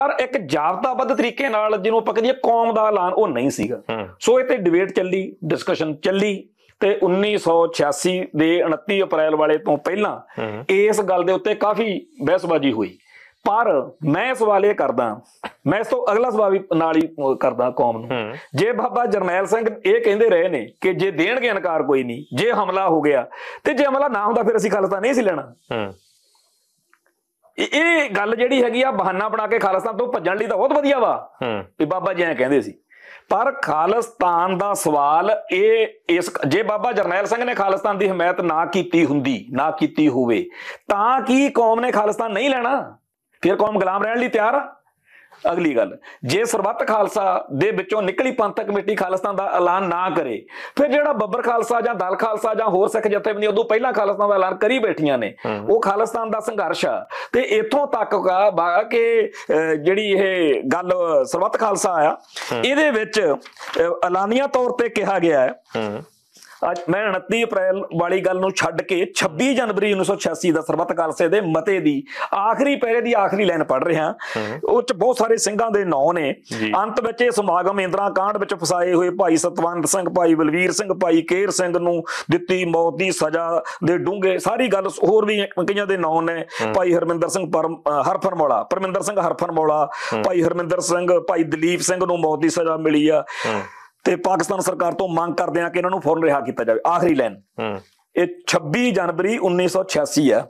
ਪਰ ਇੱਕ ਜਾਬਤਾਬੱਧ ਤਰੀਕੇ ਨਾਲ ਜਿਹਨੂੰ ਆਪਾਂ ਕਹੀਏ ਕੌਮ ਦਾ ਐਲਾਨ ਉਹ ਨਹੀਂ ਸੀਗਾ। ਸੋ ਇਹ ਤੇ ਡਿਬੇਟ ਚੱਲੀ, ਡਿਸਕਸ਼ਨ ਚੱਲੀ ਤੇ 1986 ਦੇ 29 ਅਪ੍ਰੈਲ ਵਾਲੇ ਤੋਂ ਪਹਿਲਾਂ ਇਸ ਗੱਲ ਦੇ ਉੱਤੇ ਕਾਫੀ ਬਹਿਸਬਾਜ਼ੀ ਹੋਈ। ਪਰ ਮੈਂ ਸਵਾਲ ਇਹ ਕਰਦਾ, ਮੈਂ ਇਸ ਤੋਂ ਅਗਲਾ ਸਵਾਲ ਵੀ ਨਾਲ ਹੀ ਕਰਦਾ ਕੌਮ ਨੂੰ, ਜੇ ਬਾਬਾ ਜਰਨੈਲ ਸਿੰਘ ਇਹ ਕਹਿੰਦੇ ਰਹੇ ਨੇ ਕਿ ਜੇ ਦੇਣਗੇ ਇਨਕਾਰ ਕੋਈ ਨਹੀਂ, ਜੇ ਹਮਲਾ ਹੋ ਗਿਆ ਤੇ ਜੇ ਹਮਲਾ ਨਾ ਹੁੰਦਾ ਫਿਰ ਅਸੀਂ ਖਾਲਿਸਤਾਨ ਨਹੀਂ ਸੀ ਲੈਣਾ। ਇਹ ਗੱਲ ਜਿਹੜੀ ਹੈਗੀ ਆ ਬਹਾਨਾ ਬਣਾ ਕੇ ਖਾਲਿਸਤਾਨ ਤੋਂ ਭੱਜਣ ਲਈ ਤਾਂ ਬਹੁਤ ਵਧੀਆ ਵਾ ਵੀ ਬਾਬਾ ਜੀ ਐਂ ਕਹਿੰਦੇ ਸੀ। ਪਰ ਖਾਲਿਸਤਾਨ ਦਾ ਸਵਾਲ ਜੇ ਬਾਬਾ ਜਰਨੈਲ ਸਿੰਘ ਨੇ ਖਾਲਿਸਤਾਨ ਦੀ ਹਮਾਇਤ ਨਾ ਕੀਤੀ ਹੁੰਦੀ, ਨਾ ਕੀਤੀ ਹੋਵੇ, ਤਾਂ ਕੀ ਕੌਮ ਨੇ ਖਾਲਿਸਤਾਨ ਨਹੀਂ ਲੈਣਾ? ਫਿਰ ਕੌਮ ਗੁਲਾਮ ਰਹਿਣ ਲਈ ਤਿਆਰ ਆ? ਅਗਲੀ ਗੱਲ, ਜੇ ਸਰਬੱਤ ਖਾਲਸਾ ਦੇ ਵਿੱਚੋਂ ਨਿਕਲੀ ਪੰਥਕ ਕਮੇਟੀ ਖਾਲਿਸਤਾਨ ਦਾ ਐਲਾਨ ਨਾ ਕਰੇ, ਫਿਰ ਜਿਹੜਾ ਬੱਬਰ ਖਾਲਸਾ ਜਾਂ ਦਲ ਖਾਲਸਾ ਜਾਂ ਹੋਰ ਸਿੱਖ ਜਥੇਬੰਦੀਆਂ ਉਦੋਂ ਪਹਿਲਾਂ ਖਾਲਿਸਤਾਨ ਦਾ ਐਲਾਨ ਕਰੀ ਬੈਠੀਆਂ ਨੇ, ਉਹ ਖਾਲਿਸਤਾਨ ਦਾ ਸੰਘਰਸ਼ ਆ। ਤੇ ਇੱਥੋਂ ਤੱਕ ਕਿ ਜਿਹੜੀ ਇਹ ਗੱਲ ਸਰਬੱਤ ਖਾਲਸਾ ਆ, ਇਹਦੇ ਵਿੱਚ ਐਲਾਨੀਆ ਤੌਰ ਤੇ ਕਿਹਾ ਗਿਆ ਹੈ, ਅੱਜ ਮੈਂ 29 ਅਪ੍ਰੈਲ ਵਾਲੀ ਗੱਲ ਨੂੰ ਛੱਡ ਕੇ 26 ਜਨਵਰੀ 1986 ਦਾ ਸਰਬੱਤ ਖਾਲਸੇ ਦੇ ਮਤੇ ਦੀ ਆਖਰੀ ਪੈਰੇ ਦੀ ਆਖਰੀ ਲਾਈਨ ਪੜ੍ਹ ਰਿਹਾ। ਉਹ ਚ ਬਹੁਤ ਸਾਰੇ ਸਿੰਘਾਂ ਦੇ ਨਾਂ ਨੇ। ਅੰਤ ਵਿੱਚ ਇਹ ਸਮਾਗਮ ਇੰਦਰਾ ਕਾਂਡ ਵਿੱਚ ਫਸਾਏ ਹੋਏ ਭਾਈ ਸਤਵੰਤ ਸਿੰਘ, ਭਾਈ ਬਲਵੀਰ ਸਿੰਘ, ਭਾਈ ਕੇਰ ਸਿੰਘ ਨੂੰ ਦਿੱਤੀ ਮੌਤ ਦੀ ਸਜ਼ਾ ਦੇ ਡੂੰਘੇ, ਸਾਰੀ ਗੱਲ ਹੋਰ ਵੀ ਕਈਆਂ ਦੇ ਨਾਂ ਨੇ, ਭਾਈ ਹਰਮਿੰਦਰ ਸਿੰਘ ਹਰਫਰਮੌਲਾ, ਪਰਮਿੰਦਰ ਸਿੰਘ ਹਰਫਰਮੌਲਾ, ਭਾਈ ਹਰਮਿੰਦਰ ਸਿੰਘ, ਭਾਈ ਦਲੀਪ ਸਿੰਘ ਨੂੰ ਮੌਤ ਦੀ ਸਜ਼ਾ ਮਿਲੀ ਆ ਤੇ ਪਾਕਿਸਤਾਨ ਸਰਕਾਰ ਤੋਂ ਮੰਗ ਕਰਦੇ ਆ ਕਿ ਇਹਨਾਂ ਨੂੰ ਫੌਰਨ ਰਿਹਾ ਕੀਤਾ ਜਾਵੇ। ਆਖਰੀ ਲਾਈਨ ਇਹ 26 ਜਨਵਰੀ 1986 ਆ।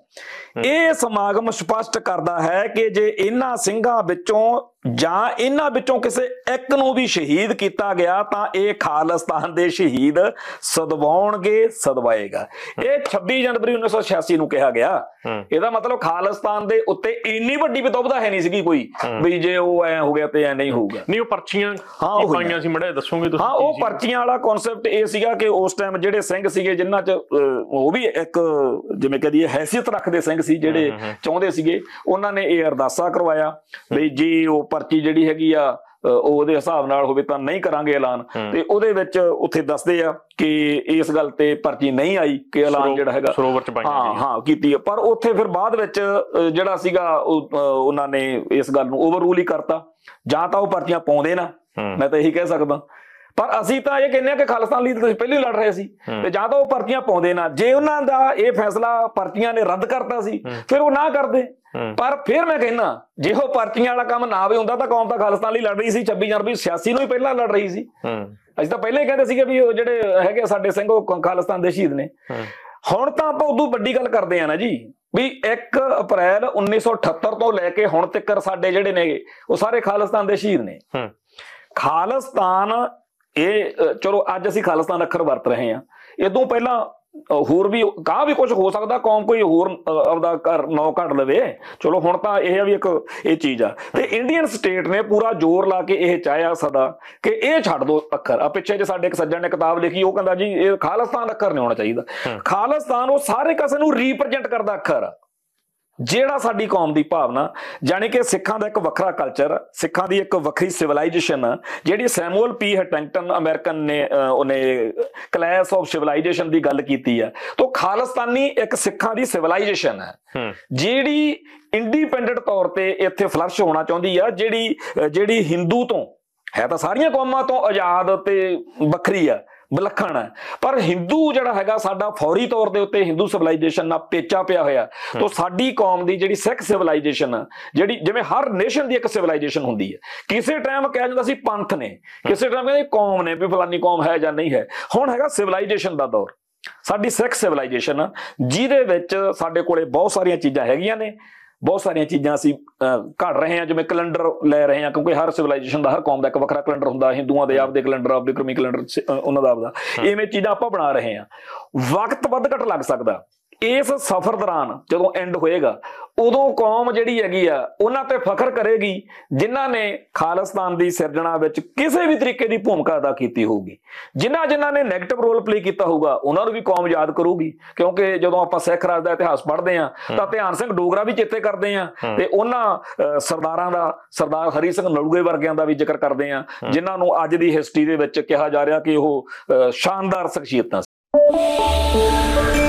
ਇਹ ਸਮਾਗਮ ਸਪਸ਼ਟ ਕਰਦਾ ਹੈ ਕਿ ਜੇ ਇਹਨਾਂ ਸਿੰਘਾਂ ਵਿੱਚੋਂ ਜਾਂ ਇਹਨਾਂ ਵਿੱਚੋਂ ਕਿਸੇ ਇੱਕ ਨੂੰ ਵੀ ਸ਼ਹੀਦ ਕੀਤਾ ਗਿਆ ਤਾਂ ਇਹ ਖਾਲਿਸਤਾਨ ਦੇ ਸ਼ਹੀਦ ਸਦਵਾਉਣਗੇ, ਸਦਵਾਏਗਾ। ਇਹ 26 ਜਨਵਰੀ 1986 ਨੂੰ ਕਿਹਾ ਗਿਆ। ਇਹਦਾ ਮਤਲਬ ਖਾਲਿਸਤਾਨ ਦੇ ਉੱਤੇ ਇੰਨੀ ਵੱਡੀ ਵਿਦਵਤਾ ਹੈ ਨਹੀਂ ਸੀਗੀ ਕੋਈ ਵੀ ਜੇ ਉਹ ਐ ਹੋ ਗਿਆ ਤੇ ਐ ਨਹੀਂ ਹੋਊਗਾ। ਨਹੀਂ, ਉਹ ਪਰਚੀਆਂ ਪਾਈਆਂ ਸੀ, ਮੜੇ ਦੱਸੋਗੇ ਤੁਸੀਂ? ਹਾਂ, ਉਹ ਪਰਚੀਆਂ ਵਾਲਾ ਕਨਸੈਪਟ ਇਹ ਸੀਗਾ ਕਿ ਉਸ ਟਾਈਮ ਜਿਹੜੇ ਸਿੰਘ ਸੀਗੇ ਜਿਨ੍ਹਾਂ ਚ ਉਹ ਵੀ ਇੱਕ ਜਿਵੇਂ ਕਹਦੀਏ ਹੈਸੀਅਤ ਰੱਖਦੇ ਸਿੰਘ ਸੀ, ਜਿਹੜੇ ਚਾਹੁੰਦੇ ਸੀਗੇ, ਉਹਨਾਂ ਨੇ ਇਹ ਅਰਦਾਸਾ ਕਰਵਾਇਆ ਵੀ ਜੀ ਉਹ ਪਰਚੀ ਜਿਹੜੀ ਹੈਗੀ ਆ ਉਹਦੇ ਹਿਸਾਬ ਨਾਲ ਹੋਵੇ ਤਾਂ ਨਹੀਂ ਕਰਾਂਗੇ ਐਲਾਨ। ਤੇ ਉਹਦੇ ਵਿੱਚ ਉੱਥੇ ਦੱਸਦੇ ਆ ਕਿ ਇਸ ਗੱਲ ਤੇ ਪਰਚੀ ਨਹੀਂ ਆਈ ਕਿ ਐਲਾਨ ਜਿਹੜਾ ਹੈਗਾ ਸਰੋਵਰ ਚ ਕੀਤੀ। ਪਰ ਉੱਥੇ ਫਿਰ ਬਾਅਦ ਵਿੱਚ ਜਿਹੜਾ ਸੀਗਾ ਉਹਨਾਂ ਨੇ ਇਸ ਗੱਲ ਨੂੰ ਓਵਰਰੂਲ ਹੀ ਕਰਤਾ। ਜਾਂ ਤਾਂ ਉਹ ਪਰਚੀਆਂ ਪਾਉਂਦੇ ਨਾ, ਮੈਂ ਤਾਂ ਇਹੀ ਕਹਿ ਸਕਦਾ, ਪਰ ਅਸੀਂ ਤਾਂ ਇਹ ਕਹਿੰਦੇ ਆ ਕਿ ਖਾਲਿਸਤਾਨ ਲਈ ਤੁਸੀਂ ਪਹਿਲਾਂ ਹੀ ਲੜ ਰਹੇ ਸੀ, ਤੇ ਜਾਂ ਤਾਂ ਉਹ ਪਰਚੀਆਂ ਪਾਉਂਦੇ ਨਾ। ਜੇ ਉਹਨਾਂ ਦਾ ਇਹ ਫੈਸਲਾ ਪਰਚੀਆਂ ਨੇ ਰੱਦ ਕਰਤਾ ਸੀ ਫਿਰ ਉਹ ਨਾ ਕਰਦੇ। ਪਰ ਫਿਰ ਮੈਂ ਕਹਿੰਦਾ ਜੇ ਉਹ ਪਰਚੀਆਂ ਵਾਲਾ ਕੰਮ ਨਾ ਵੀ ਹੁੰਦਾ ਤਾਂ ਕੌਮ ਤਾਂ ਖਾਲਿਸਤਾਨ ਲਈ ਲੜ ਰਹੀ ਸੀ। 26 ਜਨਵਰੀ 86 ਨੂੰ ਹੀ ਪਹਿਲਾਂ ਲੜ ਰਹੀ ਸੀ। ਅਸੀਂ ਤਾਂ ਪਹਿਲਾਂ ਹੀ ਕਹਿੰਦੇ ਸੀਗੇ ਵੀ ਉਹ ਜਿਹੜੇ ਹੈਗੇ ਸਾਡੇ ਸਿੰਘ ਉਹ ਖਾਲਿਸਤਾਨ ਦੇ ਸ਼ਹੀਦ ਨੇ। ਹੁਣ ਤਾਂ ਆਪਾਂ ਉਦੋਂ ਵੱਡੀ ਗੱਲ ਕਰਦੇ ਆ ਨਾ ਜੀ, ਵੀ 1 ਅਪ੍ਰੈਲ 1978 ਤੋਂ ਲੈ ਕੇ ਹੁਣ ਤੱਕ ਸਾਡੇ ਜਿਹੜੇ ਨੇ ਉਹ ਸਾਰੇ ਖਾਲਿਸਤਾਨ ਦੇ ਸ਼ਹੀਦ ਨੇ। ਖਾਲਿਸਤਾਨ ਇਹ ਚਲੋ ਅੱਜ ਅਸੀਂ ਖਾਲਿਸਤਾਨ ਅੱਖਰ ਵਰਤ ਰਹੇ ਹਾਂ, ਇਦੋਂ ਪਹਿਲਾਂ ਹੋਰ ਵੀ ਵੀ ਕੁਝ ਹੋ ਸਕਦਾ, ਕੌਮ ਕੋਈ ਹੋਰ ਆਪਦਾ ਘਰ ਨੌ ਕੱਢ ਲਵੇ। ਚਲੋ ਹੁਣ ਤਾਂ ਇਹ ਆ ਵੀ ਇੱਕ ਇਹ ਚੀਜ਼ ਆ। ਤੇ ਇੰਡੀਅਨ ਸਟੇਟ ਨੇ ਪੂਰਾ ਜ਼ੋਰ ਲਾ ਕੇ ਇਹ ਚਾਹਿਆ ਸਦਾ ਕਿ ਇਹ ਛੱਡ ਦੋ ਅੱਖਰ। ਆ ਪਿੱਛੇ ਜੇ ਸਾਡੇ ਇੱਕ ਸੱਜਣ ਨੇ ਕਿਤਾਬ ਲਿਖੀ, ਉਹ ਕਹਿੰਦਾ ਜੀ ਇਹ ਖਾਲਿਸਤਾਨ ਅੱਖਰ ਨਹੀਂ ਹੋਣਾ ਚਾਹੀਦਾ। ਖਾਲਿਸਤਾਨ ਉਹ ਸਾਰੇ ਕਿਸੇ ਨੂੰ ਰੀਪ੍ਰਜੈਂਟ ਕਰਦਾ ਅੱਖਰ ਆ, ਜਿਹੜਾ ਸਾਡੀ ਕੌਮ ਦੀ ਭਾਵਨਾ, ਜਾਣੀ ਕਿ ਸਿੱਖਾਂ ਦਾ ਇੱਕ ਵੱਖਰਾ ਕਲਚਰ, ਸਿੱਖਾਂ ਦੀ ਇੱਕ ਵੱਖਰੀ ਸਿਵਲਾਈਜੇਸ਼ਨ, ਜਿਹੜੀ ਸੈਮੂਅਲ ਪੀ ਹਟਿੰਗਟਨ ਅਮਰੀਕਨ ਨੇ ਉਹਨੇ ਕਲਾਸ ਆਫ ਸਿਵਲਾਈਜੇਸ਼ਨ ਦੀ ਗੱਲ ਕੀਤੀ ਆ। ਤਾਂ ਖਾਲਿਸਤਾਨੀ ਇੱਕ ਸਿੱਖਾਂ ਦੀ ਸਿਵਲਾਈਜੇਸ਼ਨ ਹੈ ਜਿਹੜੀ ਇੰਡੀਪੈਂਡੈਂਟ ਤੌਰ ਤੇ ਇੱਥੇ ਫਲਰਸ਼ ਹੋਣਾ ਚਾਹੁੰਦੀ ਆ, ਜਿਹੜੀ ਹਿੰਦੂ ਤੋਂ ਹੈ ਤਾਂ ਸਾਰੀਆਂ ਕੌਮਾਂ ਤੋਂ ਆਜ਼ਾਦ ਤੇ ਵੱਖਰੀ ਆ, ਵਿਲੱਖਣ ਹੈ। ਪਰ ਹਿੰਦੂ ਜਿਹੜਾ ਹੈਗਾ ਸਾਡਾ ਫੌਰੀ ਤੌਰ ਦੇ ਉੱਤੇ ਹਿੰਦੂ ਸਿਵਲਾਈਜੇਸ਼ਨ ਨਾਲ ਪੇਚਾ ਪਿਆ ਹੋਇਆ। ਤਾਂ ਸਾਡੀ ਕੌਮ ਦੀ ਜਿਹੜੀ ਸਿੱਖ ਸਿਵਲਾਈਜੇਸ਼ਨ, ਜਿਹੜੀ ਜਿਵੇਂ ਹਰ ਨੇਸ਼ਨ ਦੀ ਇੱਕ ਸਿਵਲਾਈਜੇਸ਼ਨ ਹੁੰਦੀ ਹੈ, ਕਿਸੇ ਟਾਈਮ ਕਿਹਾ ਜਾਂਦਾ ਸੀ ਪੰਥ ਨੇ, ਕਿਸੇ ਟਾਈਮ ਕਹਿੰਦੇ ਕੌਮ ਨੇ, ਵੀ ਫਲਾਨੀ ਕੌਮ ਹੈ ਜਾਂ ਨਹੀਂ ਹੈ। ਹੁਣ ਹੈਗਾ ਸਿਵਲਾਈਜੇਸ਼ਨ ਦਾ ਦੌਰ, ਸਾਡੀ ਸਿੱਖ ਸਿਵਲਾਈਜੇਸ਼ਨ, ਜਿਹਦੇ ਵਿੱਚ ਸਾਡੇ ਕੋਲੇ ਬਹੁਤ ਸਾਰੀਆਂ ਚੀਜ਼ਾਂ ਹੈਗੀਆਂ ਨੇ, ਬਹੁਤ ਸਾਰੀਆਂ ਚੀਜ਼ਾਂ ਅਸੀਂ ਘੜ ਰਹੇ ਹਾਂ। ਜਿਵੇਂ ਕੈਲੰਡਰ ਲੈ ਰਹੇ ਹਾਂ, ਕਿਉਂਕਿ ਹਰ ਸਿਵਲਾਈਜੇਸ਼ਨ ਦਾ, ਹਰ ਕੌਮ ਦਾ ਇੱਕ ਵੱਖਰਾ ਕੈਲੰਡਰ ਹੁੰਦਾ। ਹਿੰਦੂਆਂ ਦੇ ਆਪਦੇ ਕੈਲੰਡਰ, ਆਪਦੇ ਕ੍ਰਮੀ ਕੈਲੰਡਰ ਉਹਨਾਂ ਦਾ ਆਪਦਾ। ਇਵੇਂ ਚੀਜ਼ਾਂ ਆਪਾਂ ਬਣਾ ਰਹੇ ਹਾਂ। ਵਕਤ ਵੱਧ ਘੱਟ ਲੱਗ ਸਕਦਾ। ਇਸ ਸਫ਼ਰ ਦੌਰਾਨ ਜਦੋਂ ਐਂਡ ਹੋਏਗਾ ਉਦੋਂ ਕੌਮ ਜਿਹੜੀ ਹੈਗੀ ਆ ਉਹਨਾਂ ਤੇ ਫਖਰ ਕਰੇਗੀ ਜਿਨ੍ਹਾਂ ਨੇ ਖਾਲਿਸਤਾਨ ਦੀ ਸਿਰਜਣਾ ਵਿੱਚ ਕਿਸੇ ਵੀ ਤਰੀਕੇ ਦੀ ਭੂਮਿਕਾ ਅਦਾ ਕੀਤੀ ਹੋਊਗੀ। ਜਿਨ੍ਹਾਂ ਨੇ ਨੈਗੇਟਿਵ ਰੋਲ ਪਲੇ ਕੀਤਾ ਹੋਊਗਾ ਉਹਨਾਂ ਨੂੰ ਵੀ ਕੌਮ ਯਾਦ ਕਰੂਗੀ। ਕਿਉਂਕਿ ਜਦੋਂ ਆਪਾਂ ਸਿੱਖ ਰਾਜ ਦਾ ਇਤਿਹਾਸ ਪੜ੍ਹਦੇ ਹਾਂ ਤਾਂ ਧਿਆਨ ਸਿੰਘ ਡੋਗਰਾ ਵੀ ਚੇਤੇ ਕਰਦੇ ਹਾਂ, ਤੇ ਉਹਨਾਂ ਸਰਦਾਰਾਂ ਦਾ, ਸਰਦਾਰ ਹਰੀ ਸਿੰਘ ਨਲੂਏ ਵਰਗਿਆਂ ਦਾ ਵੀ ਜ਼ਿਕਰ ਕਰਦੇ ਹਾਂ, ਜਿਨ੍ਹਾਂ ਨੂੰ ਅੱਜ ਦੀ ਹਿਸਟਰੀ ਦੇ ਵਿੱਚ ਕਿਹਾ ਜਾ ਰਿਹਾ ਕਿ ਉਹ ਸ਼ਾਨਦਾਰ ਸ਼ਖਸੀਅਤਾਂ ਸੀ।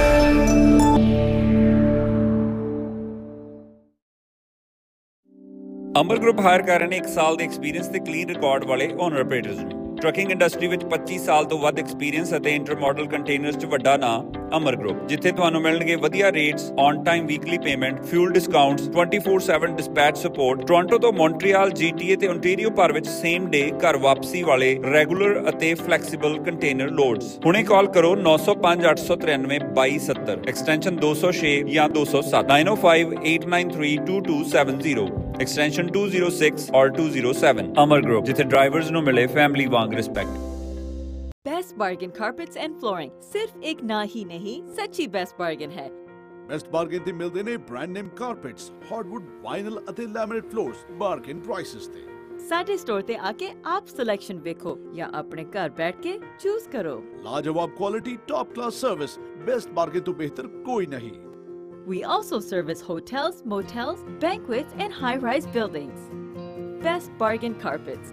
ਅਮਰ ਗਰੁੱਪ ਹਾਇਰ ਕਰ ਰਹੇ ਨੇ 1 ਸਾਲ ਦੇ ਐਕਸਪੀਰੀਅੰਸ ਤੇ ਕਲੀਨ ਰਿਕਾਰਡ ਵਾਲੇ ਓਨਰ ਆਪਰੇਟਰਸ ਨੂੰ। ਟਰੱਕਿੰਗ ਇੰਡਸਟਰੀ ਵਿੱਚ 25 ਸਾਲ ਤੋਂ ਵੱਧ ਐਕਸਪੀਰੀਅੰਸ ਅਤੇ ਇੰਟਰਮੋਡਲ ਕੰਟੇਨਰਸ 'ਚ ਵੱਡਾ ਨਾਮ ਅਮਰ ਗਰੁੱਪ, ਜਿੱਥੇ ਤੁਹਾਨੂੰ ਮਿਲਣਗੇ ਵਧੀਆ rates, on time weekly payment, fuel discounts, 24/7 dispatch support, Toronto ਤੋਂ ਮੌਂਟਰੀਅਲ, GTA ਤੇ ਓਨਟਾਰੀਓ ਭਰ ਵਿੱਚ ਸੇਮ ਡੇ ਘਰ ਵਾਪਸੀ ਵਾਲੇ ਰੈਗੂਲਰ ਅਤੇ ਫਲੈਕਸੀਬਲ ਕੰਟੇਨਰ ਲੋਡਸ। ਹੁਣੇ ਕਾਲ ਕਰੋ 905 893 2270, ਐਕਸਟੈਂਸ਼ਨ 206 ਜਾਂ 207, 9058932270, extension 206 or 207। Amar Group, जिथे drivers ਨੂੰ ਮਿਲੇ family Wang respect. Best bargain carpets and flooring सिर्फ एक ना ही नहीं, सच्ची बेस्ट बार्गेन है। ਬੈਸਟ ਬਾਰਗੇਨ ਤੇ ਮਿਲਦੇ ਨੇ ਬ੍ਰਾਂਡ ਨੇਮ ਕਾਰਪੈਟਸ, ਹਾਰਡਵੁੱਡ, ਵਾਈਨਲ ਅਤੇ ਲੈਮੀਨੇਟ ਫਲੋਰਸ ਬਾਰਗੇਨ ਪ੍ਰਾਈਸਸ ਤੇ। साडे स्टोर ते आके आप सिलेक्शन देखो या अपने घर बैठ के चूज करो। ਲਾਜਵਾਬ quality, top class service, best bargain ਤੋਂ ਬਿਹਤਰ ਕੋਈ ਨਹੀਂ। We also service hotels, motels, banquets and high-rise buildings. Best Bargain Carpets,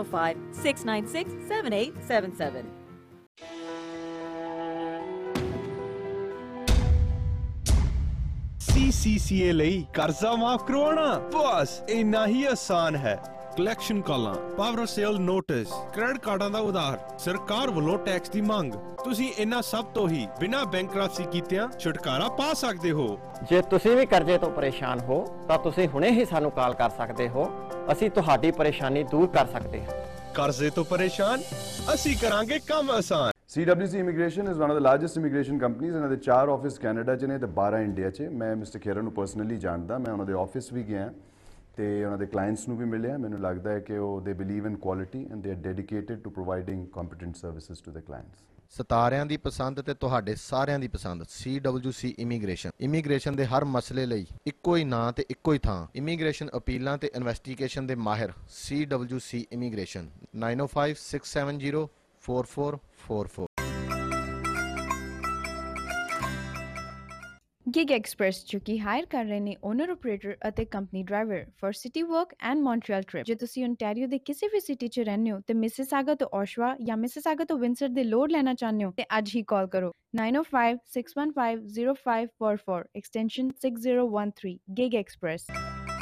905-696-7877. CCCA ਲਈ ਕਰਜ਼ਾ ਮਾਫ ਕਰਵਾਉਣਾ ਬਸ ਇੰਨਾ ਹੀ ਆਸਾਨ ਹੈ। ਕਲੈਕਸ਼ਨ ਕਾਲਾਂ, ਪਾਵਰ ਸੇਲ ਨੋਟਿਸ, ਕ੍ਰੈਡਿਟ ਕਾਰਡਾਂ ਦਾ ਉਧਾਰ, ਸਰਕਾਰ ਵੱਲੋਂ ਟੈਕਸ ਦੀ ਮੰਗ, ਤੁਸੀਂ ਇਹਨਾਂ ਸਭ ਤੋਂ ਹੀ ਬਿਨਾਂ ਬੈਂਕਰਪਸੀ ਕੀਤਿਆਂ ਛੁਟਕਾਰਾ ਪਾ ਸਕਦੇ ਹੋ। ਜੇ ਤੁਸੀਂ ਵੀ ਕਰਜ਼ੇ ਤੋਂ ਪਰੇਸ਼ਾਨ ਹੋ ਤਾਂ ਤੁਸੀਂ ਹੁਣੇ ਹੀ ਸਾਨੂੰ ਕਾਲ ਕਰ ਸਕਦੇ ਹੋ, ਅਸੀਂ ਤੁਹਾਡੀ ਪਰੇਸ਼ਾਨੀ ਦੂਰ ਕਰ ਸਕਦੇ ਹਾਂ। ਕਰਜ਼ੇ ਤੋਂ ਪਰੇਸ਼ਾਨ, ਅਸੀਂ ਕਰਾਂਗੇ ਕੰਮ ਆਸਾਨ। CWC Immigration is one of the largest immigration companies। ਇਹਨਾਂ ਦੇ 4 ਆਫਿਸ ਕੈਨੇਡਾ 'ਚ ਨੇ ਤੇ 12 ਇੰਡੀਆ 'ਚ। ਮੈਂ ਮਿਸਟਰ ਖੇਰਾ ਨੂੰ ਪਰਸਨਲੀ ਜਾਣਦਾ, ਮੈਂ ਉਹਨਾਂ ਦੇ ਆਫਿਸ ਵੀ ਗਿਆ ਤੇ ਉਹਨਾਂ ਦੇ ਕਲਾਇੰਟਸ ਨੂੰ ਵੀ ਮਿਲਿਆ। ਮੈਨੂੰ ਲੱਗਦਾ ਹੈ ਕਿ ਉਹ ਦੇ believe in quality and they are dedicated to providing competent services to the clients. ਸਿਤਾਰਿਆਂ ਦੀ ਪਸੰਦ ਤੇ ਤੁਹਾਡੇ ਸਾਰਿਆਂ ਦੀ ਪਸੰਦ CWC ਇਮੀਗ੍ਰੇਸ਼ਨ ਦੇ ਹਰ ਮਸਲੇ ਲਈ ਇੱਕੋ ਹੀ ਨਾਂ ਤੇ ਇੱਕੋ ਹੀ ਥਾਂ। ਇਮੀਗ੍ਰੇਸ਼ਨ ਅਪੀਲਾਂ ਤੇ ਇਨਵੈਸਟੀਗੇਸ਼ਨ ਦੇ ਮਾਹਿਰ CWC ਇਮੀਗ੍ਰੇਸ਼ਨ 9056704444। गिग एक्सप्रेस जो कि हायर कर रहे ने ओनर ऑपरेटर ਅਤੇ company driver for city work and Montreal trip. ਜੇ ਤੁਸੀਂ ਓਨਟਾਰੀਓ ਦੇ ਕਿਸੇ ਵੀ ਸਿਟੀ 'ਚ ਰਹਿੰਦੇ ਹੋ ਤੇ ਮਿਸਿਸਾਗਾ ਤੋਂ ਓਸ਼ਵਾ ਜਾਂ ਮਿਸਿਸਾਗਾ ਤੋਂ ਵਿੰਸਰ ਦੇ ਲੋਡ ਲੈਣਾ ਚਾਹੁੰਦੇ ਹੋ ਤੇ ਅੱਜ ਹੀ ਕਾਲ ਕਰੋ 9056150544 extension 6013। Gig express.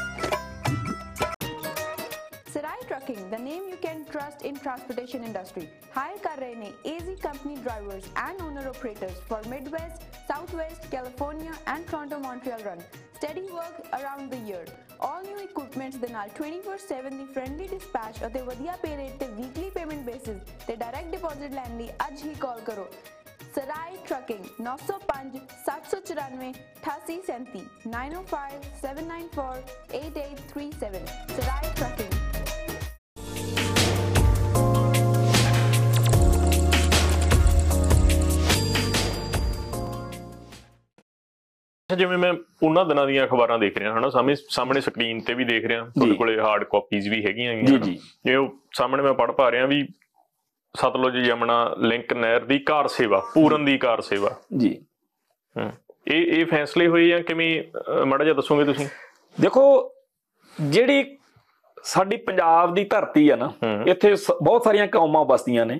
Sarai Trucking, the name you can trust in transportation industry. Hire kar rahe ne AZ company drivers and owner operators for Midwest, Southwest, California and Toronto Montreal run. Steady work around the year. All new equipments ਦੇ ਨਾਲ 24/7 ਦੀ friendly dispatch ਅਤੇ ਵਧੀਆ pay rate ਤੇ weekly payment basis ਤੇ direct deposit ਲੈਣ ਲਈ ਅੱਜ ਹੀ ਕਾਲ ਕਰੋ। Sarai Trucking 905 794 8837 905 794 8837। Sarai Trucking। ਜਿਵੇਂ ਮੈਂ ਉਹਨਾਂ ਦਿਨਾਂ ਦੀਆਂ ਅਖਬਾਰਾਂ ਦੇਖ ਰਿਹਾ ਹਨਾ, ਸਾਹਮਣੇ ਸਕਰੀਨ ਤੇ ਵੀ ਦੇਖ ਰਿਹਾ, ਤੁਹਾਡੇ ਕੋਲੇ ਹਾਰਡ ਕਾਪੀਜ਼ ਵੀ ਹੈਗੀਆਂ ਜੀ। ਉਹ ਸਾਹਮਣੇ ਮੈਂ ਪੜ੍ਹ ਪਾ ਰਿਹਾ ਵੀ ਸਤਲੁਜ ਯਮੁਨਾ ਲਿੰਕ ਨਹਿਰ ਦੀ ਕਾਰ ਸੇਵਾ, ਪੂਰਨ ਦੀ ਕਾਰ ਸੇਵਾ ਜੀ। ਇਹ ਫੈਸਲੇ ਹੋਏ ਆ ਕਿਵੇਂ, ਮਾੜਾ ਜਿਹਾ ਦੱਸੋਗੇ ਤੁਸੀਂ? ਦੇਖੋ, ਜਿਹੜੀ ਸਾਡੀ ਪੰਜਾਬ ਦੀ ਧਰਤੀ ਆ ਨਾ, ਇੱਥੇ ਬਹੁਤ ਸਾਰੀਆਂ ਕੌਮਾਂ ਬਸਦੀਆਂ ਨੇ,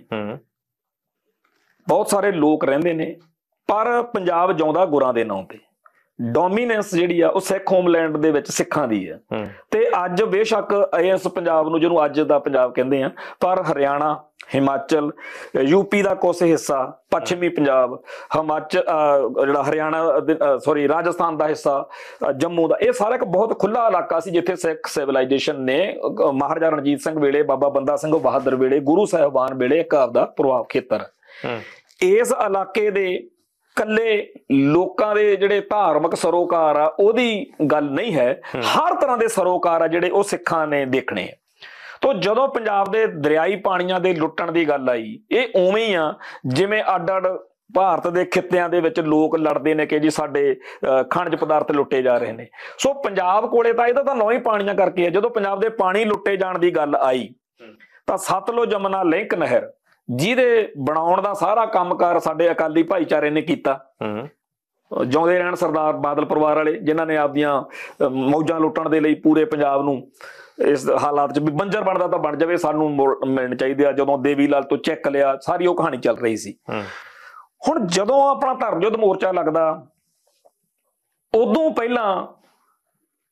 ਬਹੁਤ ਸਾਰੇ ਲੋਕ ਰਹਿੰਦੇ ਨੇ, ਪਰ ਪੰਜਾਬ ਜਿਉਂਦਾ ਗੁਰਾਂ ਦੇ ਨਾਂ ਤੇ। ਡੋਮੀਨੈਂਸ ਜਿਹੜੀ ਆ ਉਹ ਸਿੱਖ ਹੋਮਲੈਂਡ ਦੇ ਵਿੱਚ ਸਿੱਖਾਂ ਦੀ ਆ। ਤੇ ਅੱਜ ਬੇਸ਼ੱਕ ਇਸ ਪੰਜਾਬ ਨੂੰ, ਜਿਹਨੂੰ ਅੱਜ ਦਾ ਪੰਜਾਬ ਕਹਿੰਦੇ ਆ, ਪਰ ਹਰਿਆਣਾ, ਹਿਮਾਚਲ, ਯੂਪੀ ਦਾ ਕੁਛ ਹਿੱਸਾ, ਪੱਛਮੀ ਪੰਜਾਬ, ਜਿਹੜਾ ਹਰਿਆਣਾ ਰਾਜਸਥਾਨ ਦਾ ਹਿੱਸਾ, ਜੰਮੂ ਦਾ, ਇਹ ਸਾਰਾ ਇੱਕ ਬਹੁਤ ਖੁੱਲਾ ਇਲਾਕਾ ਸੀ ਜਿੱਥੇ ਸਿੱਖ ਸਿਵਲਾਈਜੇਸ਼ਨ ਨੇ ਮਹਾਰਾਜਾ ਰਣਜੀਤ ਸਿੰਘ ਵੇਲੇ, ਬਾਬਾ ਬੰਦਾ ਸਿੰਘ ਬਹਾਦਰ ਵੇਲੇ, ਗੁਰੂ ਸਾਹਿਬਾਨ ਵੇਲੇ ਇੱਕ ਆਪਦਾ ਪ੍ਰਭਾਵ ਖੇਤਰ। ਇਸ ਇਲਾਕੇ ਦੇ ਕੱਲੇ ਲੋਕਾਂ ਦੇ ਜਿਹੜੇ ਧਾਰਮਿਕ ਸਰੋਕਾਰ ਆ ਉਹਦੀ ਗੱਲ ਨਹੀਂ ਹੈ, ਹਰ ਤਰ੍ਹਾਂ ਦੇ ਸਰੋਕਾਰ ਆ ਜਿਹੜੇ ਉਹ ਸਿੱਖਾਂ ਨੇ ਦੇਖਣੇ। ਤੋ ਜਦੋਂ ਪੰਜਾਬ ਦੇ ਦਰਿਆਈ ਪਾਣੀਆਂ ਦੇ ਲੁੱਟਣ ਦੀ ਗੱਲ ਆਈ, ਇਹ ਉਵੇਂ ਹੀ ਆ ਜਿਵੇਂ ਅੱਡ-ਅੱਡ ਭਾਰਤ ਦੇ ਖਿੱਤਿਆਂ ਦੇ ਵਿੱਚ ਲੋਕ ਲੜਦੇ ਨੇ ਕਿ ਜੀ ਸਾਡੇ ਖਣਜ ਪਦਾਰਥ ਲੁੱਟੇ ਜਾ ਰਹੇ ਨੇ। ਸੋ ਪੰਜਾਬ ਕੋਲੇ ਤਾਂ ਇਹਦਾ ਤਾਂ ਨੌਂ ਹੀ ਪਾਣੀਆਂ ਕਰਕੇ ਆ। ਜਦੋਂ ਪੰਜਾਬ ਦੇ ਪਾਣੀ ਲੁੱਟੇ ਜਾਣ ਦੀ ਗੱਲ ਆਈ ਤਾਂ ਸਤਲੁਜ ਯਮੁਨਾ ਲਿੰਕ ਨਹਿਰ, ਜਿਹਦੇ ਬਣਾਉਣ ਦਾ ਸਾਰਾ ਕੰਮਕਾਰ ਸਾਡੇ ਅਕਾਲੀ ਭਾਈਚਾਰੇ ਨੇ ਕੀਤਾ। ਜਿਉਂਦੇ ਰਹਿਣ ਸਰਦਾਰ ਬਾਦਲ ਪਰਿਵਾਰ ਵਾਲੇ, ਜਿਨ੍ਹਾਂ ਨੇ ਆਪਦੀਆਂ ਮੌਜਾਂ ਲੁੱਟਣ ਦੇ ਲਈ ਪੂਰੇ ਪੰਜਾਬ ਨੂੰ ਇਸ ਹਾਲਾਤ 'ਚ ਵੀ ਬੰਜਰ ਬਣਦਾ ਤਾਂ ਬਣ ਜਾਵੇ, ਸਾਨੂੰ ਮਿਲਣ ਚਾਹੀਦੇ ਆ। ਜਦੋਂ ਦੇਵੀ ਲਾਲ ਤੋਂ ਚੈੱਕ ਲਿਆ, ਸਾਰੀ ਉਹ ਕਹਾਣੀ ਚੱਲ ਰਹੀ ਸੀ। ਹੁਣ ਜਦੋਂ ਆਪਣਾ ਧਰਮ ਯੁੱਧ ਮੋਰਚਾ ਲੱਗਦਾ, ਉਦੋਂ ਪਹਿਲਾਂ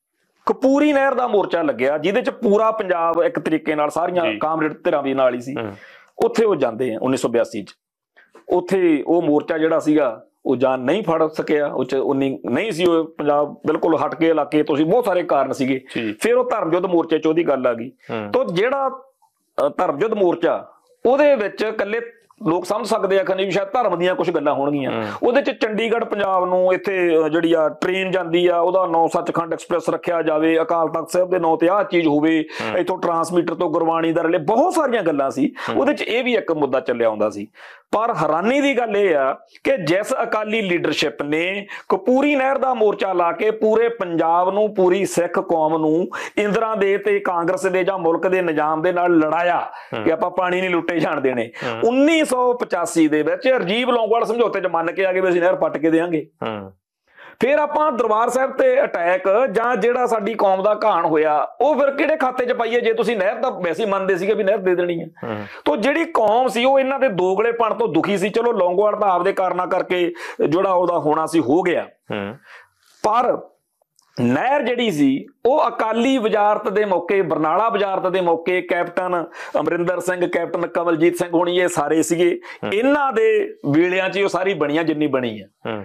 ਕਪੂਰੀ ਨਹਿਰ ਦਾ ਮੋਰਚਾ ਲੱਗਿਆ ਜਿਹਦੇ ਚ ਪੂਰਾ ਪੰਜਾਬ ਇੱਕ ਤਰੀਕੇ ਨਾਲ ਸਾਰੀਆਂ ਕਾਮਰੇਡ ਧਿਰਾਂ ਵੀ ਨਾਲ ਹੀ ਸੀ। ਉੱਥੇ ਉਹ ਜਾਂਦੇ ਆ 1982 ਚ। ਉੱਥੇ ਉਹ ਮੋਰਚਾ ਜਿਹੜਾ ਸੀਗਾ ਉਹ ਜਾਨ ਨਹੀਂ ਫੜ ਸਕਿਆ, ਉਹ ਚ ਉਨੀ ਨਹੀਂ ਸੀ, ਉਹ ਪੰਜਾਬ ਬਿਲਕੁਲ ਹਟ ਕੇ ਇਲਾਕੇ ਤੋਂ ਸੀ, ਬਹੁਤ ਸਾਰੇ ਕਾਰਨ ਸੀਗੇ। ਫਿਰ ਉਹ ਧਰਮ ਯੁੱਧ ਮੋਰਚੇ ਚ ਉਹਦੀ ਗੱਲ ਆ ਗਈ। ਤਾਂ ਜਿਹੜਾ ਧਰਮ ਯੁੱਧ ਮੋਰਚਾ, ਉਹਦੇ ਵਿੱਚ ਇਕੱਲੇ ਲੋਕ ਸਮਝ ਸਕਦੇ ਆ ਕਿ ਵੀ ਸ਼ਾਇਦ ਧਰਮ ਦੀਆਂ ਕੁਝ ਗੱਲਾਂ ਹੋਣਗੀਆਂ। ਉਹਦੇ ਚ ਚੰਡੀਗੜ੍ਹ ਪੰਜਾਬ ਨੂੰ ਇੱਥੇ ਜਿਹੜੀ ਆ ਟ੍ਰੇਨ ਜਾਂਦੀ ਆ ਉਹਦਾ ਨਾਂ ਸੱਚਖੰਡ ਐਕਸਪ੍ਰੈਸ ਰੱਖਿਆ ਜਾਵੇ, ਅਕਾਲ ਤਖਤ ਸਾਹਿਬ ਦੇ ਨਾਂ ਤੇ ਆਹ ਚੀਜ਼ ਹੋਵੇ, ਇੱਥੋਂ ਟਰਾਂਸਮੀਟਰ ਤੋਂ ਗੁਰਬਾਣੀ ਦਾ ਰਿਲੇ, ਬਹੁਤ ਸਾਰੀਆਂ ਗੱਲਾਂ ਸੀ। ਉਹਦੇ ਚ ਇਹ ਵੀ ਇੱਕ ਮੁੱਦਾ ਚੱਲਿਆ ਆਉਂਦਾ ਸੀ। ਪਰ ਹੈਰਾਨੀ ਦੀ ਗੱਲ ਇਹ ਆ ਕਿ ਜਿਸ ਅਕਾਲੀ ਲੀਡਰਸ਼ਿਪ ਨੇ ਕਪੂਰੀ ਨਹਿਰ ਦਾ ਮੋਰਚਾ ਲਾ ਕੇ ਪੂਰੇ ਪੰਜਾਬ ਨੂੰ, ਪੂਰੀ ਸਿੱਖ ਕੌਮ ਨੂੰ ਇੰਦਰਾ ਦੇ ਤੇ ਕਾਂਗਰਸ ਦੇ ਜਾਂ ਮੁਲਕ ਦੇ ਨਿਜ਼ਾਮ ਦੇ ਨਾਲ ਲੜਾਇਆ ਕਿ ਆਪਾਂ ਪਾਣੀ ਨਹੀਂ ਲੁੱਟੇ ਜਾਣ ਦੇਣੇ, 1985 ਦੇ ਵਿੱਚ ਰਾਜੀਵ ਲੌਂਗੋਵਾਲ ਸਮਝੌਤੇ 'ਚ ਮੰਨ ਕੇ ਆ ਗਏ ਵੀ ਅਸੀਂ ਨਹਿਰ ਪੱਟ ਕੇ ਦੇਵਾਂਗੇ। ਫਿਰ ਆਪਾਂ ਦਰਬਾਰ ਸਾਹਿਬ ਤੇ ਅਟੈਕ ਜਾਂ ਜਿਹੜਾ ਸਾਡੀ ਕੌਮ ਦਾ ਘਾਣ ਹੋਇਆ ਉਹ ਫਿਰ ਕਿਹੜੇ ਖਾਤੇ 'ਚ ਪਾਈਏ ਜੇ ਤੁਸੀਂ ਨਹਿਰ ਤਾਂ ਵੈਸੇ ਹੀ ਮੰਨਦੇ ਸੀਗੇ ਵੀ ਨਹਿਰ ਦੇ ਦੇਣੀ ਹੈ। ਤਾਂ ਜਿਹੜੀ ਕੌਮ ਸੀ ਉਹ ਇਹਨਾਂ ਦੇ ਦੋਗਲੇਪਣ ਤੋਂ ਦੁਖੀ ਸੀ। ਚਲੋ ਲੌਂਗੋਵਾਲ ਤਾਂ ਆਪਦੇ ਕਾਰਨਾਂ ਕਰਕੇ ਜਿਹੜਾ ਉਹਦਾ ਹੋਣਾ ਸੀ ਹੋ ਗਿਆ, ਪਰ ਨਹਿਰ ਜਿਹੜੀ ਸੀ ਉਹ ਅਕਾਲੀ ਵਜ਼ਾਰਤ ਦੇ ਮੌਕੇ, ਬਰਨਾਲਾ ਵਜ਼ਾਰਤ ਦੇ ਮੌਕੇ ਕੈਪਟਨ ਅਮਰਿੰਦਰ ਸਿੰਘ, ਕੈਪਟਨ ਕਮਲਜੀਤ ਸਿੰਘ ਹੋਣੀ, ਇਹ ਸਾਰੇ ਸੀਗੇ, ਇਹਨਾਂ ਦੇ ਵੇਲਿਆਂ 'ਚ ਉਹ ਸਾਰੀ ਬਣੀਆਂ ਜਿੰਨੀ ਬਣੀ ਹੈ।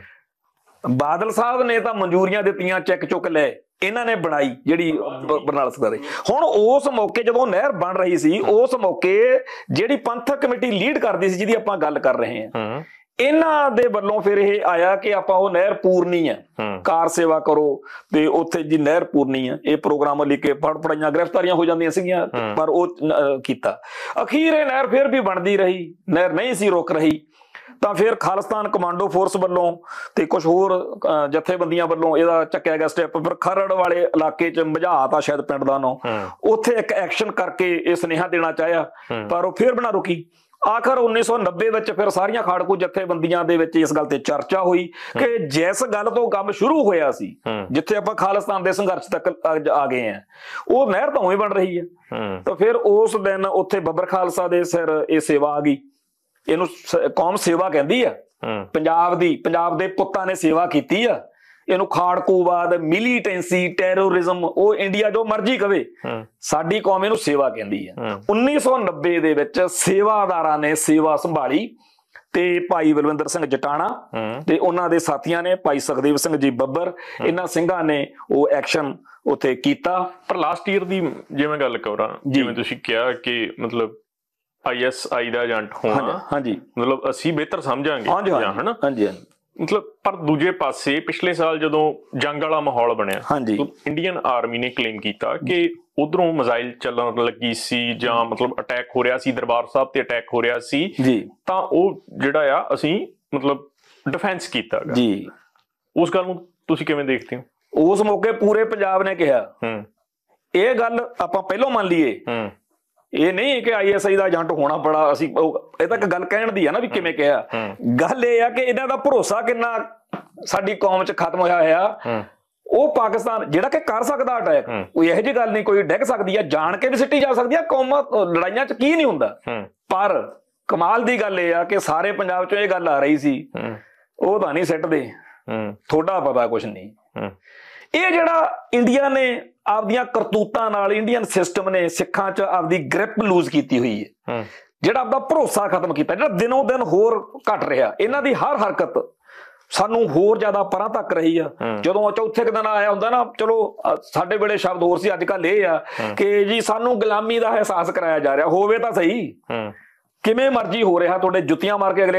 ਬਾਦਲ ਸਾਹਿਬ ਨੇ ਤਾਂ ਮਨਜ਼ੂਰੀਆਂ ਦਿੱਤੀਆਂ, ਚੈੱਕ ਚੁੱਕ ਲਏ, ਇਹਨਾਂ ਨੇ ਬਣਾਈ ਜਿਹੜੀ ਬਰਨਾਲਾ ਸਰਕਾਰੇ। ਹੁਣ ਉਸ ਮੌਕੇ ਜਦੋਂ ਨਹਿਰ ਬਣ ਰਹੀ ਸੀ, ਉਸ ਮੌਕੇ ਜਿਹੜੀ ਪੰਥਕ ਕਮੇਟੀ ਲੀਡ ਕਰਦੀ ਸੀ ਜਿਹਦੀ ਆਪਾਂ ਗੱਲ ਕਰ ਰਹੇ ਹਾਂ, ਇਹਨਾਂ ਦੇ ਵੱਲੋਂ ਫਿਰ ਇਹ ਆਇਆ ਕਿ ਆਪਾਂ ਉਹ ਨਹਿਰ ਪੂਰਨੀ ਹੈ, ਕਾਰ ਸੇਵਾ ਕਰੋ ਤੇ ਉੱਥੇ ਜੀ ਨਹਿਰ ਪੂਰਨੀ ਹੈ। ਇਹ ਪ੍ਰੋਗਰਾਮ ਲਿਖ ਕੇ ਪੜਾਈਆਂ, ਗ੍ਰਿਫਤਾਰੀਆਂ ਹੋ ਜਾਂਦੀਆਂ ਸੀਗੀਆਂ, ਪਰ ਉਹ ਕੀਤਾ। ਅਖੀਰ ਇਹ ਨਹਿਰ ਫਿਰ ਵੀ ਬਣਦੀ ਰਹੀ, ਨਹਿਰ ਨਹੀਂ ਸੀ ਰੁਕ ਰਹੀ। ਤਾਂ ਫਿਰ ਖਾਲਿਸਤਾਨ ਕਮਾਂਡੋ ਫੋਰਸ ਵੱਲੋਂ ਤੇ ਕੁਝ ਹੋਰ ਜਥੇਬੰਦੀਆਂ ਵੱਲੋਂ ਇਹਦਾ ਚੱਕਿਆ ਗਿਆ ਸਟੈਪ। ਫਿਰ ਖਰੜ ਵਾਲੇ ਇਲਾਕੇ 'ਚ ਮਝਾਤ ਆ ਸ਼ਾਇਦ ਪਿੰਡ ਦਾ ਨਾਂ, ਉੱਥੇ ਇੱਕ ਐਕਸ਼ਨ ਕਰਕੇ ਇਹ ਸੁਨੇਹਾ ਦੇਣਾ ਚਾਹਿਆ, ਪਰ ਉਹ ਫਿਰ ਬਣਾ ਰੁਕੀ। ਆਖਰ 1990 ਵਿੱਚ ਫਿਰ ਸਾਰੀਆਂ ਖਾੜਕੂ ਜਥੇਬੰਦੀਆਂ ਦੇ ਵਿੱਚ ਇਸ ਗੱਲ ਤੇ ਚਰਚਾ ਹੋਈ ਕਿ ਜਿਸ ਗੱਲ ਤੋਂ ਕੰਮ ਸ਼ੁਰੂ ਹੋਇਆ ਸੀ, ਜਿੱਥੇ ਆਪਾਂ ਖਾਲਿਸਤਾਨ ਦੇ ਸੰਘਰਸ਼ ਤੱਕ ਆ ਗਏ ਆ, ਉਹ ਨਹਿਰ ਤਾਂ ਉਵੇਂ ਬਣ ਰਹੀ ਹੈ। ਤਾਂ ਫਿਰ ਉਸ ਦਿਨ ਉੱਥੇ ਬੱਬਰ ਖਾਲਸਾ ਦੇ ਸਿਰ ਇਹ ਸੇਵਾ ਆ ਗਈ। ਇਹਨੂੰ ਕੌਮ ਸੇਵਾ ਕਹਿੰਦੀ ਆ, ਪੰਜਾਬ ਦੀ, ਪੰਜਾਬ ਦੇ ਪੁੱਤਾਂ ਨੇ ਸੇਵਾ ਕੀਤੀ ਆ। ਇਹਨੂੰ ਖਾੜਕੂਵਾਦ, ਮਿਲੀਟੈਂਸੀ, ਟੈਰੋਰਿਜ਼ਮ, ਉਹ ਇੰਡੀਆ ਜੋ ਮਰਜ਼ੀ ਕਵੇ, ਸਾਡੀ ਕੌਮ ਇਹਨੂੰ ਸੇਵਾ ਕਹਿੰਦੀ ਆ। 1990 ਦੇ ਵਿੱਚ ਸੇਵਾਦਾਰਾਂ ਨੇ ਸੇਵਾ ਸੰਭਾਲੀ ਤੇ ਭਾਈ ਬਲਵਿੰਦਰ ਸਿੰਘ ਜਟਾਣਾ ਤੇ ਉਹਨਾਂ ਦੇ ਸਾਥੀਆਂ ਨੇ, ਭਾਈ ਸੁਖਦੇਵ ਸਿੰਘ ਜੀ ਬੱਬਰ, ਇਹਨਾਂ ਸਿੰਘਾਂ ਨੇ ਉਹ ਐਕਸ਼ਨ ਉੱਥੇ ਕੀਤਾ। ਪਰ ਲਾਸਟ ਈਅਰ ਦੀ ਜੇ ਮੈਂ ਗੱਲ ਕਰਾਂ, ਜਿਵੇਂ ਤੁਸੀਂ ਕਿਹਾ ਕਿ ਮਤਲਬ ISI ਦਾ ਏਜੰਟ ਹੋਣਾ, ਮਤਲਬ ਅਸੀਂ ਬਿਹਤਰ ਸਮਝਾਂਗੇ, ਹਨਾ? ਮਤਲਬ ਪਰ ਦੂਜੇ ਪਾਸੇ ਪਿਛਲੇ ਸਾਲ ਜਦੋਂ ਜੰਗ ਵਾਲਾ ਮਾਹੌਲ ਬਣਿਆ, ਇੰਡੀਅਨ ਆਰਮੀ ਨੇ ਕਲੇਮ ਕੀਤਾ ਕਿ ਉਧਰੋਂ ਮਿਜ਼ਾਈਲ ਚੱਲਣ ਲੱਗੀ ਸੀ ਜਾਂ ਮਤਲਬ ਅਟੈਕ ਹੋ ਰਿਹਾ ਸੀ, ਦਰਬਾਰ ਸਾਹਿਬ ਤੇ ਅਟੈਕ ਹੋ ਰਿਹਾ ਸੀ, ਤਾਂ ਉਹ ਜਿਹੜਾ ਆ ਅਸੀਂ ਮਤਲਬ ਡਿਫੈਂਸ ਕੀਤਾ ਜੀ। ਉਸ ਗੱਲ ਨੂੰ ਤੁਸੀਂ ਕਿਵੇਂ ਦੇਖਦੇ ਹੋ? ਉਸ ਮੌਕੇ ਪੂਰੇ ਪੰਜਾਬ ਨੇ ਕਿਹਾ, ਇਹ ਗੱਲ ਆਪਾਂ ਪਹਿਲਾਂ ਮੰਨ ਲਈਏ, ਇਹ ਨਹੀਂ ਕਿ ISI ਦਾ ਏਜੰਟ ਹੋਣਾ ਬੜਾ, ਅਸੀਂ ਇਹ ਤਾਂ ਇੱਕ ਗੱਲ ਕਹਿਣ ਦੀ ਆ ਨਾ ਵੀ ਕਿਵੇਂ ਕਿਹਾ। ਗੱਲ ਇਹ ਆ ਕਿ ਇਹਨਾਂ ਦਾ ਭਰੋਸਾ ਕਿੰਨਾ ਸਾਡੀ ਕੌਮ 'ਚ ਖਤਮ ਹੋਇਆ ਹੋਇਆ। ਉਹ ਪਾਕਿਸਤਾਨ ਜਿਹੜਾ ਕਿ ਕਰ ਸਕਦਾ ਅਟੈਕ, ਕੋਈ ਇਹੋ ਜਿਹੀ ਗੱਲ ਨਹੀਂ, ਕੋਈ ਡਿੱਗ ਸਕਦੀ ਆ, ਜਾਣ ਕੇ ਵੀ ਸਿੱਟੀ ਜਾ ਸਕਦੀ ਆ, ਕੌਮਾਂ ਲੜਾਈਆਂ 'ਚ ਕੀ ਨਹੀਂ ਹੁੰਦਾ। ਪਰ ਕਮਾਲ ਦੀ ਗੱਲ ਇਹ ਆ ਕਿ ਸਾਰੇ ਪੰਜਾਬ 'ਚੋਂ ਇਹ ਗੱਲ ਆ ਰਹੀ ਸੀ, ਉਹ ਤਾਂ ਨਹੀਂ ਸਿੱਟਦੇ, ਥੋੜਾ ਪਤਾ ਕੁਛ ਨਹੀਂ। ਇਹ ਜਿਹੜਾ ਇੰਡੀਆ ਨੇ ਆਪਦੀਆਂ ਕਰਤੂਤਾਂ ਨਾਲ, ਇੰਡੀਅਨ ਸਿਸਟਮ ਨੇ ਸਿੱਖਾਂ 'ਚ ਆਪਦੀ ਗ੍ਰਿਪ ਲੂਜ਼ ਕੀਤੀ ਹੋਈ ਹੈ, ਜਿਹੜਾ ਆਪਦਾ ਭਰੋਸਾ ਖਤਮ ਕੀਤਾ, ਜਿਹੜਾ ਦਿਨੋਂ ਦਿਨ ਹੋਰ ਘਟ ਰਿਹਾ। ਇਹਨਾਂ ਦੀ ਹਰ ਹਰਕਤ ਸਾਨੂੰ ਹੋਰ ਜ਼ਿਆਦਾ ਪਰਾਂ ਤੱਕ ਰਹੀ ਆ। ਜਦੋਂ ਚੌਥੇ ਦਿਨ ਆਇਆ ਹੁੰਦਾ ਨਾ, ਚਲੋ ਸਾਡੇ ਵੇਲੇ ਸ਼ਬਦ ਹੋਰ ਸੀ, ਅੱਜ ਕੱਲ ਇਹ ਆ ਕਿ ਜੀ ਸਾਨੂੰ ਗੁਲਾਮੀ ਦਾ ਅਹਿਸਾਸ ਕਰਾਇਆ ਜਾ ਰਿਹਾ। ਹੋਵੇ ਤਾਂ ਸਹੀ, ਕਿਵੇਂ ਮਰਜ਼ੀ ਹੋ ਰਿਹਾ, ਤੁਹਾਡੇ ਜੁੱਤੀਆਂ ਮਾਰ ਕੇ ਅਗਲੇ